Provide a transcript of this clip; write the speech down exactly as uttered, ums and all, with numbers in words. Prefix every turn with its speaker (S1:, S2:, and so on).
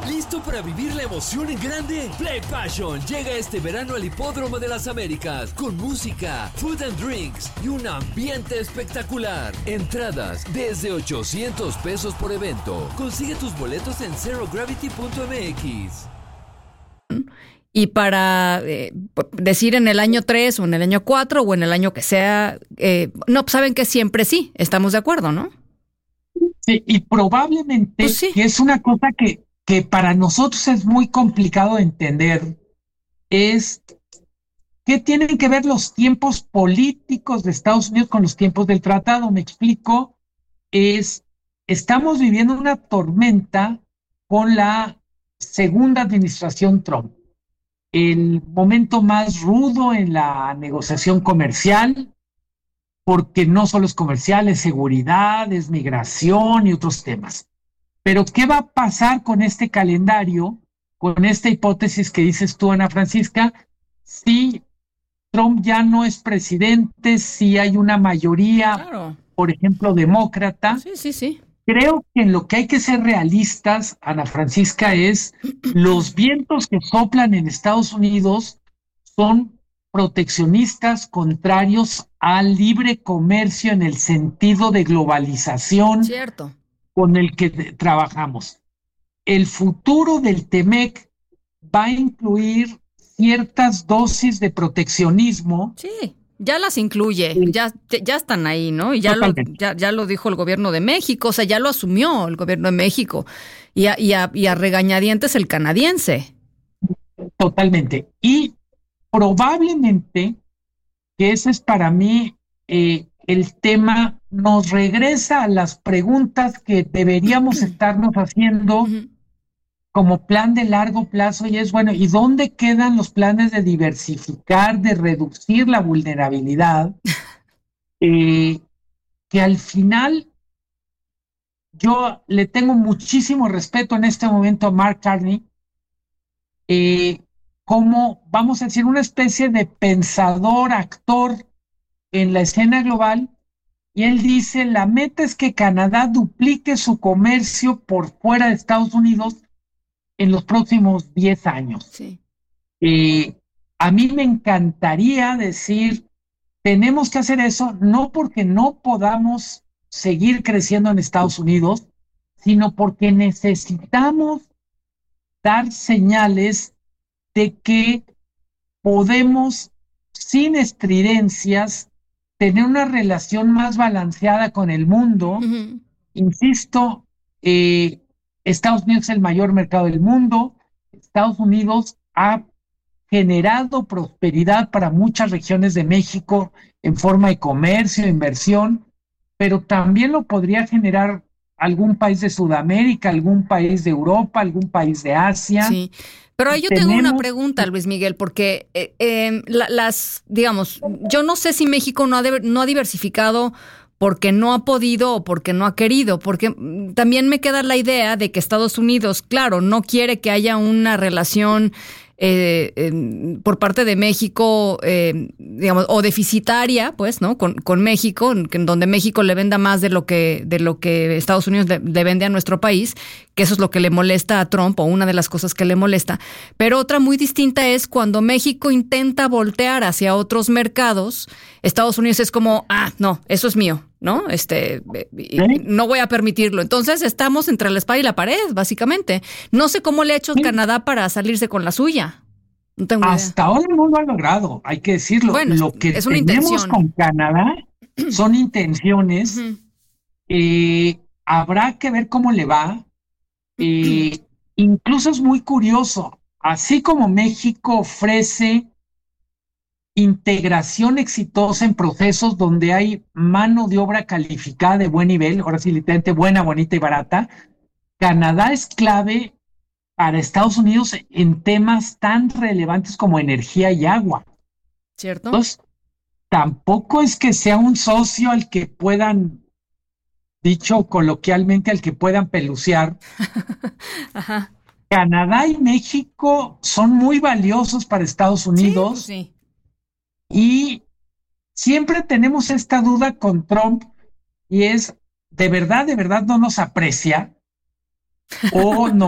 S1: ¿Listo para vivir la emoción en grande? Play Passion llega este verano al Hipódromo de las Américas con música, food and drinks y un ambiente espectacular. Entradas desde ochocientos pesos por evento. Consigue tus boletos en zero gravity punto m x.
S2: Y para eh, decir en el año tres o en el año cuatro o en el año que sea, eh, no, saben que siempre sí, estamos de acuerdo, ¿no?
S3: Sí, y probablemente
S2: Pues sí.
S3: que es una cosa que, que para nosotros es muy complicado de entender, es qué tienen que ver los tiempos políticos de Estados Unidos con los tiempos del tratado. Me explico, es, estamos viviendo una tormenta con la segunda administración Trump. El momento más rudo en la negociación comercial, porque no solo es comercial, es seguridad, es migración y otros temas. Pero ¿qué va a pasar con este calendario, con esta hipótesis que dices tú, Ana Francisca, si Trump ya no es presidente, si hay una mayoría,
S2: Claro.
S3: por ejemplo, demócrata?
S2: Sí, sí, sí.
S3: Creo que en lo que hay que ser realistas, Ana Francisca, es los vientos que soplan en Estados Unidos son proteccionistas, contrarios al libre comercio en el sentido de globalización
S2: Cierto.
S3: con el que de- trabajamos. El futuro del Temec va a incluir ciertas dosis de proteccionismo.
S2: Sí, ya las incluye,
S3: Sí.
S2: ya, ya están ahí, ¿no? Y ya lo,
S3: Totalmente.
S2: ya, ya lo dijo el gobierno de México, o sea, ya lo asumió el gobierno de México. Y a, y a, y a regañadientes el canadiense.
S3: Totalmente. Y probablemente que ese es para mí eh, el tema, nos regresa a las preguntas que deberíamos estarnos haciendo
S2: Ujú.
S3: como plan de largo plazo, y es, bueno, ¿y dónde quedan los planes de diversificar, de reducir la vulnerabilidad? Eh, que al final yo le tengo muchísimo respeto en este momento a Mark Carney, eh, como, vamos a decir, una especie de pensador, actor en la escena global, y él dice, la meta es que Canadá duplique su comercio por fuera de Estados Unidos en los próximos diez años.
S2: Sí.
S3: Eh, a mí me encantaría decir, tenemos que hacer eso, no porque no podamos seguir creciendo en Estados Unidos, sino porque necesitamos dar señales de que podemos, sin estridencias, tener una relación más balanceada con el mundo.
S2: Ujú.
S3: Insisto, eh, Estados Unidos es el mayor mercado del mundo. Estados Unidos ha generado prosperidad para muchas regiones de México en forma de comercio, inversión, pero también lo podría generar algún país de Sudamérica, algún país de Europa, algún país de Asia.
S2: Sí, pero ahí yo tengo
S3: Tenemos-
S2: una pregunta, Luis Miguel, porque eh, eh, la- las, digamos, yo no sé si México no ha, de- no ha diversificado porque no ha podido o porque no ha querido, porque mm, también me queda la idea de que Estados Unidos, claro, no quiere que haya una relación eh, eh, por parte de México, eh, digamos, o deficitaria, pues, ¿no? Con, con México, en, en donde México le venda más de lo que, de lo que Estados Unidos le, le vende a nuestro país, que eso es lo que le molesta a Trump, o una de las cosas que le molesta. Pero otra muy distinta es cuando México intenta voltear hacia otros mercados, Estados Unidos es como, ah, no, eso es mío, ¿no? Este, y- y no voy a permitirlo. Entonces estamos entre la espada y la pared, básicamente. No sé cómo le ha hecho
S3: Sí.
S2: Canadá para salirse con la suya. No tengo idea.
S3: Hasta ahora no lo ha logrado, hay que decirlo.
S2: Bueno,
S3: lo que
S2: es una
S3: tenemos
S2: intención.
S3: con Canadá son intenciones.
S2: Ujú.
S3: Eh, habrá que ver cómo le va. Eh, incluso es muy curioso, así como México ofrece integración exitosa en procesos donde hay mano de obra calificada de buen nivel, ahora sí, literalmente buena, bonita y barata, Canadá es clave para Estados Unidos en temas tan relevantes como energía y agua.
S2: ¿Cierto?
S3: Entonces, tampoco es que sea un socio al que puedan, dicho coloquialmente, al que puedan pelucear.
S2: Ajá.
S3: Canadá y México son muy valiosos para Estados Unidos.
S2: Sí.
S3: Y siempre tenemos esta duda con Trump, y es, ¿de verdad, de verdad no nos aprecia? ¿O no